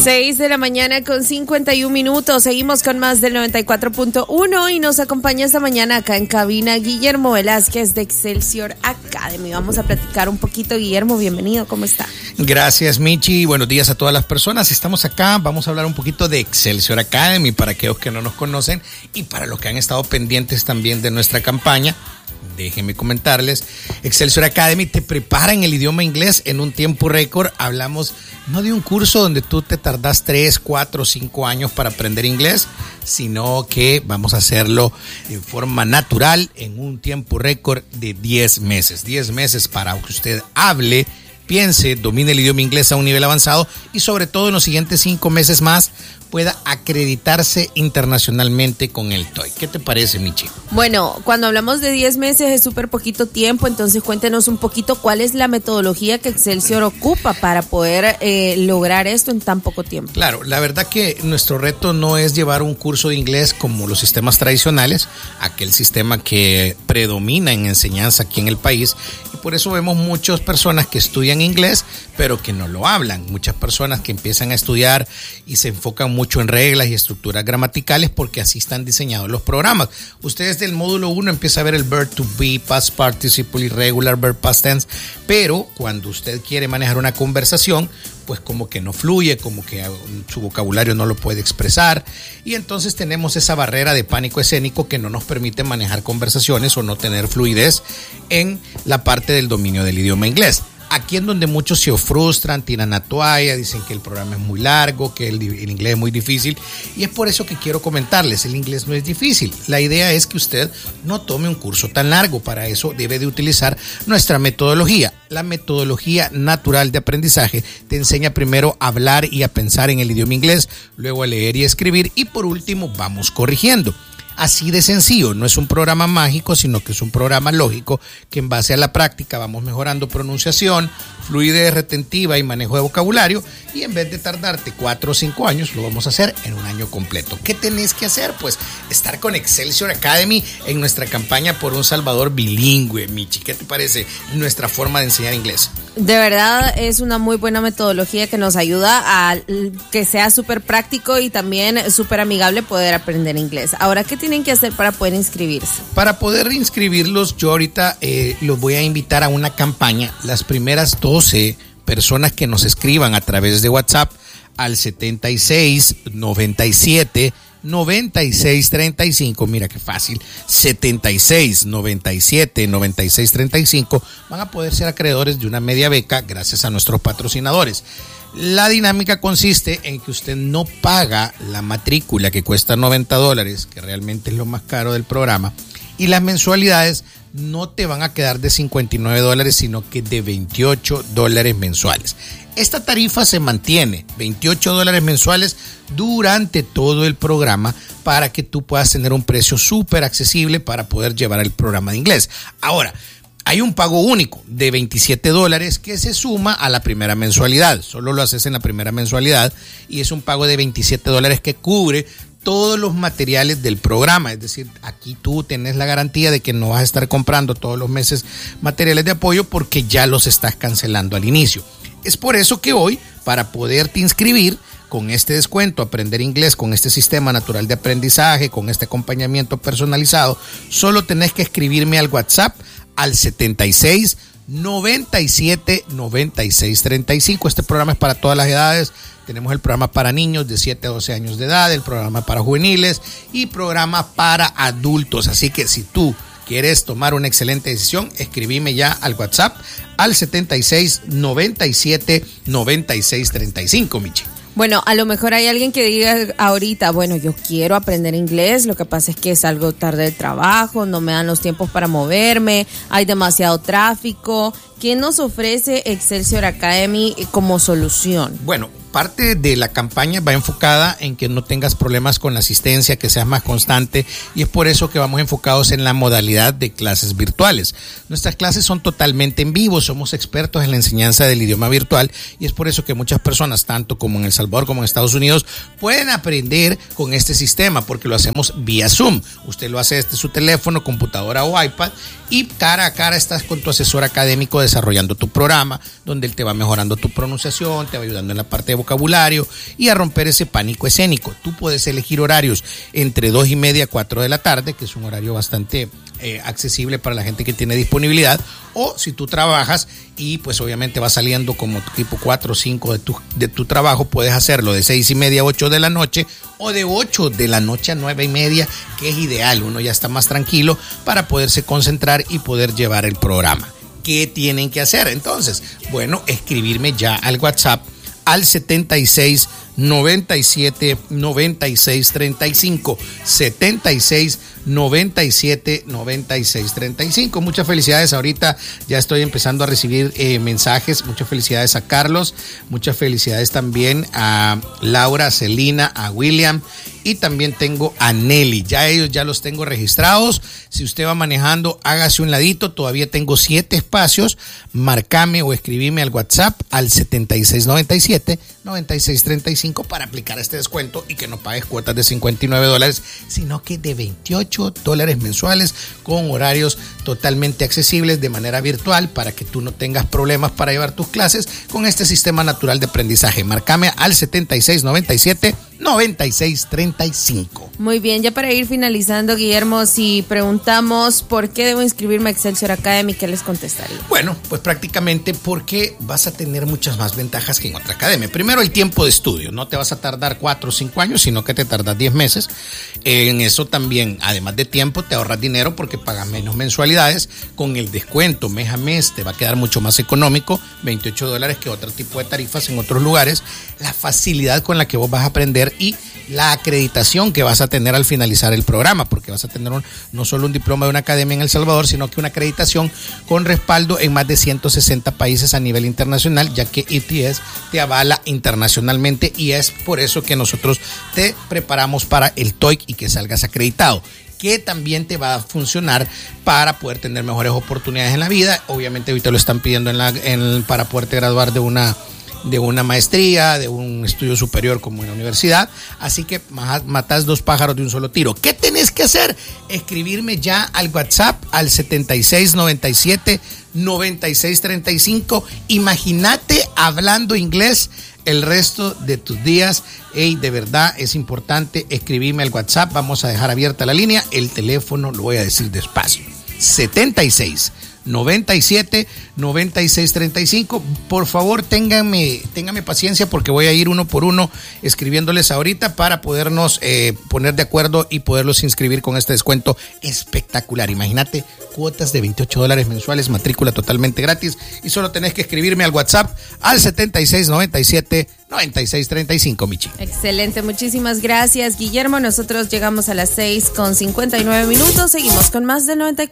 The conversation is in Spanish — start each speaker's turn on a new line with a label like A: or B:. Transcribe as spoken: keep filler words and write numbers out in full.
A: seis de la mañana con cincuenta y un minutos. Seguimos con más del noventa y cuatro punto uno y nos acompaña esta mañana acá en cabina Guillermo Velázquez de Excelsior Academy. Vamos a platicar un poquito. Guillermo, bienvenido, ¿cómo está?
B: Gracias, Michi. Buenos días a todas las personas. Estamos acá, vamos a hablar un poquito de Excelsior Academy para aquellos que no nos conocen y para los que han estado pendientes también de nuestra campaña. Déjenme comentarles, Excelsior Academy te prepara en el idioma inglés en un tiempo récord. Hablamos no de un curso donde tú te tardas tres, cuatro, cinco años para aprender inglés, sino que vamos a hacerlo de forma natural en un tiempo récord de diez meses. diez meses para que usted hable, piense, domine el idioma inglés a un nivel avanzado y sobre todo en los siguientes cinco meses más pueda acreditarse internacionalmente con el T O E I. ¿Qué te parece, Michi?
A: Bueno, cuando hablamos de diez meses es súper poquito tiempo, entonces cuéntenos un poquito cuál es la metodología que Excelsior ocupa para poder eh, lograr esto en tan poco tiempo.
B: Claro, la verdad que nuestro reto no es llevar un curso de inglés como los sistemas tradicionales, aquel sistema que predomina en enseñanza aquí en el país, y por eso vemos muchas personas que estudian inglés, pero que no lo hablan. Muchas personas que empiezan a estudiar y se enfocan mucho mucho en reglas y estructuras gramaticales porque así están diseñados los programas. Ustedes del módulo uno empiezan a ver el verb to be, past participle, irregular, verb past tense, pero cuando usted quiere manejar una conversación, pues como que no fluye, como que su vocabulario no lo puede expresar y entonces tenemos esa barrera de pánico escénico que no nos permite manejar conversaciones o no tener fluidez en la parte del dominio del idioma inglés. Aquí es donde muchos se frustran, tiran la toalla, dicen que el programa es muy largo, que el, el inglés es muy difícil y es por eso que quiero comentarles, el inglés no es difícil. La idea es que usted no tome un curso tan largo, para eso debe de utilizar nuestra metodología. La metodología natural de aprendizaje te enseña primero a hablar y a pensar en el idioma inglés, luego a leer y escribir y por último vamos corrigiendo. Así de sencillo, no es un programa mágico, sino que es un programa lógico que en base a la práctica vamos mejorando pronunciación, fluidez retentiva y manejo de vocabulario y en vez de tardarte cuatro o cinco años, lo vamos a hacer en un año completo. ¿Qué tenés que hacer? Pues estar con Excelsior Academy en nuestra campaña por un Salvador bilingüe, Michi. ¿Qué te parece nuestra forma de enseñar inglés?
A: De verdad es una muy buena metodología que nos ayuda a que sea súper práctico y también súper amigable poder aprender inglés. Ahora, ¿qué tienen que hacer para poder inscribirse?
B: Para poder inscribirlos, yo ahorita eh, los voy a invitar a una campaña. Las primeras doce personas que nos escriban a través de WhatsApp al setenta y seis, noventa y siete, noventa y seis, treinta y cinco, mira qué fácil, setenta y seis, noventa y siete, noventa y seis, treinta y cinco, van a poder ser acreedores de una media beca gracias a nuestros patrocinadores. La dinámica consiste en que usted no paga la matrícula que cuesta noventa dólares, que realmente es lo más caro del programa, y las mensualidades no te van a quedar de cincuenta y nueve dólares, sino que de veintiocho dólares mensuales. Esta tarifa se mantiene, veintiocho dólares mensuales durante todo el programa para que tú puedas tener un precio súper accesible para poder llevar el programa de inglés. Ahora, hay un pago único de veintisiete dólares que se suma a la primera mensualidad. Solo lo haces en la primera mensualidad y es un pago de veintisiete dólares que cubre todos los materiales del programa. Es decir, aquí tú tienes la garantía de que no vas a estar comprando todos los meses materiales de apoyo porque ya los estás cancelando al inicio. Es por eso que hoy, para poderte inscribir con este descuento, aprender inglés con este sistema natural de aprendizaje, con este acompañamiento personalizado, solo tenés que escribirme al WhatsApp al setenta y seis, noventa y siete, noventa y seis, treinta y cinco. Este programa es para todas las edades. Tenemos el programa para niños de siete a doce años de edad, el programa para juveniles y programa para adultos. Así que si tú quieres tomar una excelente decisión, escribime ya al WhatsApp al setenta y seis, noventa y siete, noventa y seis, treinta y cinco, Michi.
A: Bueno, a lo mejor hay alguien que diga ahorita, bueno, yo quiero aprender inglés, lo que pasa es que salgo tarde del trabajo, no me dan los tiempos para moverme, hay demasiado tráfico. ¿Qué nos ofrece Excelsior Academy como solución?
B: Bueno, parte de la campaña va enfocada en que no tengas problemas con la asistencia, que seas más constante, y es por eso que vamos enfocados en la modalidad de clases virtuales. Nuestras clases son totalmente en vivo, somos expertos en la enseñanza del idioma virtual y es por eso que muchas personas, tanto como en El Salvador como en Estados Unidos, pueden aprender con este sistema porque lo hacemos vía Zoom. Usted lo hace desde su teléfono, computadora o iPad y cara a cara estás con tu asesor académico desarrollando tu programa, donde él te va mejorando tu pronunciación, te va ayudando en la parte de vocabulario y a romper ese pánico escénico. Tú puedes elegir horarios entre dos y media a cuatro de la tarde, que es un horario bastante eh, accesible para la gente que tiene disponibilidad, o si tú trabajas y pues obviamente va saliendo como tipo cuatro o cinco de tu, de tu trabajo, puedes hacerlo de seis y media a ocho de la noche o de ocho de la noche a nueve y media, que es ideal. Uno ya está más tranquilo para poderse concentrar y poder llevar el programa. ¿Qué tienen que hacer entonces? Bueno, escribirme ya al WhatsApp al setenta y seis, noventa y siete, noventa y seis, treinta y cinco, setenta y seis, noventa y siete, noventa y seis, treinta y cinco. Muchas felicidades, ahorita ya estoy empezando a recibir eh, mensajes. Muchas felicidades a Carlos, muchas felicidades también a Laura, a Celina, a William, y también tengo a Nelly. Ya ellos ya los tengo registrados. Si usted va manejando, hágase un ladito. Todavía tengo siete espacios. Marcame o escribime al WhatsApp al setenta y seis, noventa y siete, noventa y seis, treinta y cinco para aplicar este descuento y que no pagues cuotas de cincuenta y nueve dólares, sino que de veintiocho dólares mensuales, con horarios totalmente accesibles de manera virtual, para que tú no tengas problemas para llevar tus clases con este sistema natural de aprendizaje. Marcame al setenta y seis, noventa y siete, noventa y seis, treinta y cinco.
A: Muy bien, ya para ir finalizando, Guillermo, si preguntamos por qué debo inscribirme a Excelsior Academy, ¿qué les contestaría?
B: Bueno, pues prácticamente porque vas a tener muchas más ventajas que en otra academia. Primero, el tiempo de estudio. No te vas a tardar cuatro o cinco años, sino que te tardas diez meses. En eso también, además de tiempo, te ahorras dinero porque pagas menos mensualidades. Con el descuento mes a mes te va a quedar mucho más económico, veintiocho dólares, que otro tipo de tarifas en otros lugares. La facilidad con la que vos vas a aprender y la acreditación que vas a tener al finalizar el programa, porque vas a tener un, no solo un diploma de una academia en El Salvador, sino que una acreditación con respaldo en más de ciento sesenta países a nivel internacional, ya que E T S te avala internacionalmente, y es por eso que nosotros te preparamos para el T O E I C y que salgas acreditado, que también te va a funcionar para poder tener mejores oportunidades en la vida. Obviamente ahorita lo están pidiendo en la, en, para poderte graduar de una de una maestría, de un estudio superior como en la universidad. Así que matás dos pájaros de un solo tiro. ¿Qué tenés que hacer? Escribirme ya al WhatsApp al setenta y seis, noventa y siete, noventa y seis, treinta y cinco. Imagínate hablando inglés el resto de tus días. Hey, de verdad es importante escribirme al WhatsApp. Vamos a dejar abierta la línea. El teléfono lo voy a decir despacio. setenta y seis, noventa y siete, noventa y seis, treinta y cinco. Por favor, ténganme, ténganme paciencia, porque voy a ir uno por uno escribiéndoles ahorita para podernos eh, poner de acuerdo y poderlos inscribir con este descuento espectacular. Imagínate, cuotas de veintiocho dólares mensuales, matrícula totalmente gratis, y solo tenés que escribirme al WhatsApp al setenta y seis, noventa y siete, noventa y seis, treinta y cinco, Michi.
A: Excelente, muchísimas gracias, Guillermo. Nosotros llegamos a las seis con cincuenta y nueve minutos. Seguimos con más de noventa y cuatro.